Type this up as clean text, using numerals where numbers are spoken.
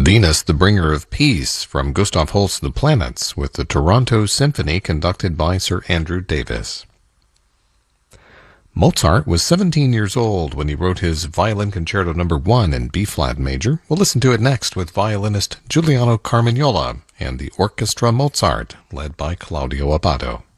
Venus, the Bringer of Peace, from Gustav Holst's The Planets, with the Toronto Symphony conducted by Sir Andrew Davis. Mozart was 17 years old when he wrote his Violin Concerto No. 1 in B-flat major. We'll listen to it next with violinist Giuliano Carmignola and the Orchestra Mozart, led by Claudio Abbado.